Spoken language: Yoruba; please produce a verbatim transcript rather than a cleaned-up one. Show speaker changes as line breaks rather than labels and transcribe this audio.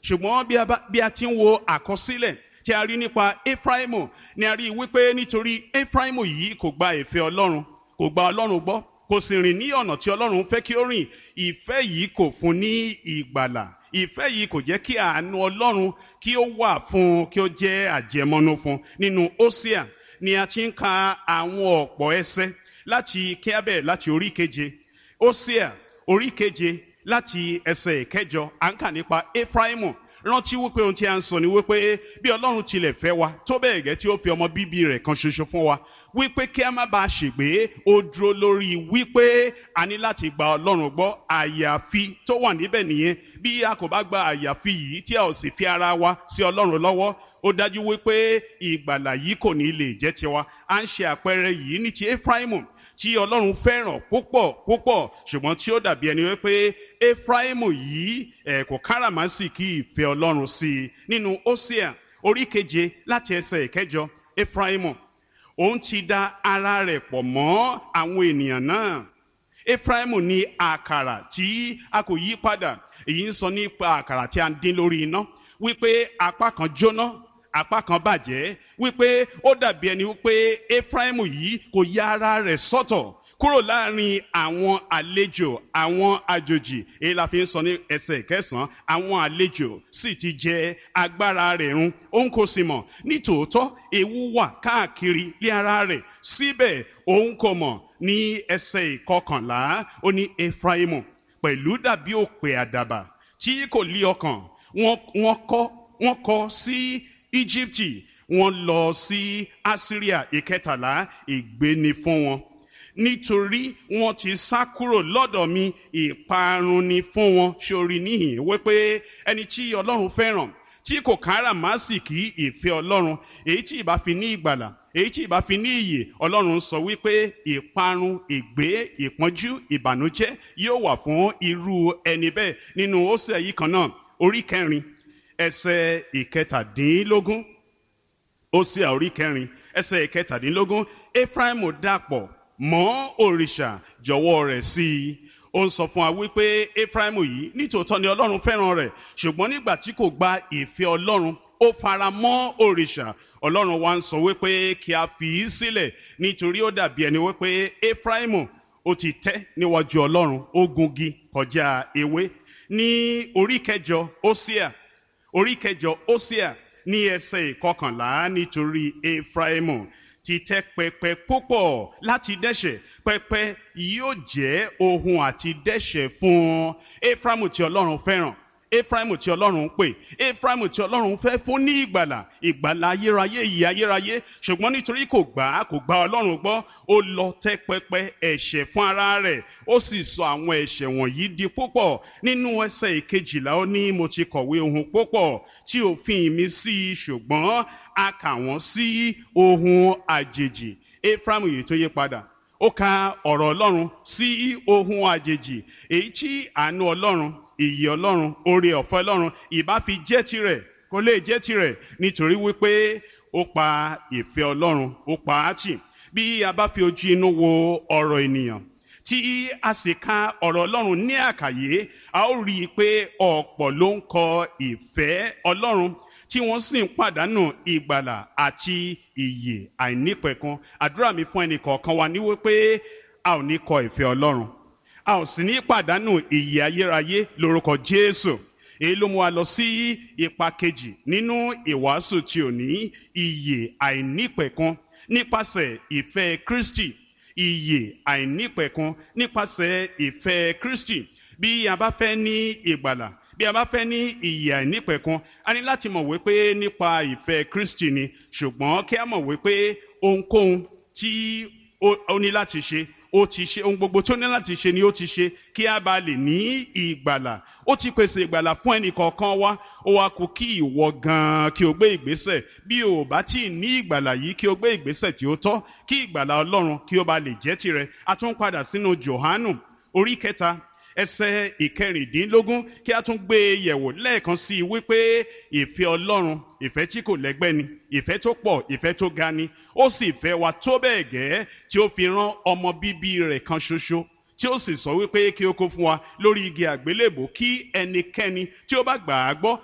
ṣùgbọ́n bí a bá bí a ti ń wo àkọsílẹ̀ tí a rí nípa Éfráímù ni a rí wípé nítorí Éfráímù yìí kò gba ìfẹ́ Ọlọ́run, kò gba Ọlọ́run gbọ́, kò sì rìn ní ọ̀nà tí Ọlọ́run fẹ́ kí ó rìn. Ìfẹ́ yìí kò fún ní ìgbàlà, ìfẹ́ yìí kò jẹ́ kí àánú Ọlọ́run kí ó wà fún un, kí ó jẹ́ àjẹmọ́nú fún un. Nínú Hósíà ni a ti ń ka àwọn ọ̀pọ̀ ẹsẹ̀ láti kí a bẹ̀rẹ̀ láti orí keje. Hósíà orí keje láti ẹsẹ̀ ìkẹjọ à ń kà nípa Éfráímù. Rántí wípé ohun tí a ń sọ ni wípé bí Ọlọ́run tilẹ̀ fẹ́ wa tó bẹ́ẹ̀ gẹ́ tí ó fi ọmọ bíbí rẹ̀ kan ṣoṣo fún wa, wípé kí a má bàa ṣègbé, ó dúró lórí wípé a ní láti gba Ọlọ́run gbọ́. Àyàfi tó wà níbẹ̀ nìyẹn. Bí a kò bá gba àyàfi yìí tí a ò sì fi ara wa sí Ọlọ́run lọ́wọ́, ó dájú wípé ìgbàlà yìí kò ní lè jẹ́ tiwa. À ń ṣe àpẹẹrẹ yìí ní ti Éfráímù tí Ọlọ́run fẹ́ràn púpọ̀ púpọ̀, ṣùgbọ́n tí ó dàbí ẹni wípé Éfráímù yìí ẹ̀ kò káràmásìkí ìfẹ́ Ọlọ́run sí i. Nínú Hósíà orí keje láti ẹsẹ̀ ìkẹjọ, Éfráímù òun ti da ara rẹ̀ pọ̀ mọ́ àwọn ènìyàn náà. Éfráímù ní àkàrà tí a kò yí padà. Èyí ń sọ nípa àkàrà tí a ń dín lórí iná, wípé apá kan jóná, apá kan bàjẹ́, wípé ó dàbí ẹni wípé Éfráímù yìí kò ya ara rẹ̀ sọ́tọ̀ kúrò láàrin àwọn àlejò, àwọn àjòjì. Èyí la fi ń sọ ní ẹsẹ̀ kẹsàn-án, àwọn àlejò sì ti jẹ agbára rẹ̀ run, òun kò sì mọ̀. Nítòótọ́ ewu wà káàkiri lé ara rẹ̀, síbẹ̀ òun kò mọ̀. Ní ẹsẹ̀ ìkọkànlá ó ní Éfráímù pẹ̀lú dàbí òpè àdàbà tí kò lí ọkàn. Wọ́n kọ́ wọ́n kọ́ sí Íjíbítì, wọ́n lọ sí Asiria. Ìkẹtàlá, ègbé ni fún wọn, nítorí wọ́n ti sá kúrò lọ́dọ̀ mi, ìparun ni fún wọn. Ṣorí níhìn wípé ẹni tí Ọlọ́run fẹ́ràn tí kò káràmásìkí ìfẹ́ Ọlọ́run, èyí tí ìbá fi ní ìgbàlà, èyí tí ìbá fi ní ìyè, Ọlọ́run sọ wípé ìparun, ègbé, ìpọ́njú, ìbànújẹ́ yóò wà fún irú ẹni bẹ́ẹ̀. Nínú Hósíà yìí kan náà orí kẹrin ẹsẹ̀ ìkẹtàdínlógún, Hósíà orí kẹrin ẹsẹ̀ ìkẹtàdínlógún, Éfráímù dàpọ̀ mọ́ òrìṣà, jọ̀wọ́ rẹ̀ sí i. Ó ń sọ fún wa wípé Éfráímù yìí nítòótọ́ ni Ọlọ́run fẹ́ràn rẹ̀, ṣùgbọ́n nígbà tí kò gba ìfẹ́ Ọlọ́run, ó fara mọ́ òrìṣà. Ọlọ́run wa ń sọ wípé kí a fi í sílẹ̀, nítorí ó dàbí ẹni wípé Éfráímù ó ti tẹ́ níwájú Ọlọ́run, ó gungi kọjá ewé. Ní orí kẹjọ Hósíà orí kẹjọ Hósíà ní ẹsẹ̀ ìkọkànlá, nítorí Éfráímù ti tẹ́ pẹpẹ púpọ̀ láti dẹ́ṣẹ̀, pẹpẹ yóò jẹ́ ohun àti dẹ́ṣẹ̀ fún Éfráímù tí Ọlọ́run fẹ́ràn, Éfráímù tí Ọlọ́run ń pè, Éfráímù tí Ọlọ́run fẹ́ fún ní ìgbàlà, ìgbàlà ayérayé, ìyè ayérayé. Ṣùgbọ́n nítorí kò gbà kò gba Ọlọ́run gbọ́, ó lọ tẹ́ pẹpẹ ẹ̀ṣẹ̀ fún ara rẹ̀, ó sì sọ àwọn ẹ̀ṣẹ̀ wọ̀nyí di púpọ̀. Nínú ẹsẹ̀ ìkejìlá ó ní, mo ti kọ̀wé ohun púpọ̀ tí òfin mi sí, ṣùgbọ́n a kà wọ́n sí ohun àjèjì. Éfráímù yìí tó yí padà, ó ka ọ̀rọ̀ Ọlọ́run sí ohun àjèjì, èyí tí àánú Ọlọ́run, ìyè Ọlọ́run, oore ọ̀fẹ́ Ọlọ́run ìbá fi jẹ́ tirẹ̀, kò lè jẹ́ tirẹ̀, nítorí wípé ó pa ìfẹ́ Ọlọ́run, ó pa á tì. Bí a bá fi ojú inú wo ọ̀rọ̀ ènìyàn tí a sì ka ọ̀rọ̀ Ọlọ́run ní àkàyé, a ó rí i pé ọ̀pọ̀ ló ń kọ ìfẹ́ Ọlọ́run tí wọ́n sì ń pàdánù ìgbàlà àti ìyè àìnípẹ̀kun. Àdúrà mi fún ẹnì kọ̀ọ̀kan wa ní wípé a ò ní kọ ìfẹ́ Ọlọ́run, a ò sì ní pàdánù ìyè ayérayé lórúkọ Jésù. Èyí ló mú wa lọ sí ipa kejì nínú ìwàásù tí ò ní ìyè àìnípẹ̀kun nípasẹ̀ ìfẹ́ Kristi. Ìyè àìnípẹ̀kun nípasẹ̀ ìfẹ́ Kristi. Bí a bá fẹ́ ní ìgbàlà, bí a bá fẹ́ ní ìyè àìnípẹ̀kun, a ní láti mọ̀ wípé nípa ìfẹ́ Kristi ni, ṣùgbọ́n kí a mọ̀ wípé ohunkóhun tí ó ní láti ṣe, ó ti ṣe ohun gbogbo tó ní láti ṣe ni ó ti ṣe kí a bá lè ní ìgbàlà. Ó ti pèsè ìgbàlà fún ẹnì kọ̀ọ̀kan wa, ó wá kù kí ìwọ gan-an kí o gbé ìgbésẹ̀. Bí o bá tí ì ní ìgbàlà yìí, kí o gbé ìgbésẹ̀ tí ó tọ́, kí ìgbàlà Ọlọ́run kí ó bá lè jẹ́ tirẹ̀. A tún padà sínú Jòhánù orí kẹta ẹsẹ̀ ìkẹrìndínlógún, kí a tún gbé e yẹ̀wò lẹ́ẹ̀kan sí i wípé ìfẹ́ Ọlọ́run, ìfẹ́ tí kò lẹ́gbẹ́ ni, ìfẹ́ tó pọ̀, ìfẹ́ tó ga ni. Ó sì fẹ́ wa tó bẹ́ẹ̀ gẹ́ tí ó fi rán ọmọ bíbí rẹ̀ kan ṣoṣo, tí ó sì sọ wípé kí ó kú fún wa lórí igi àgbélébùú, kí ẹnikẹ́ni tí ó bá gbà á gbọ́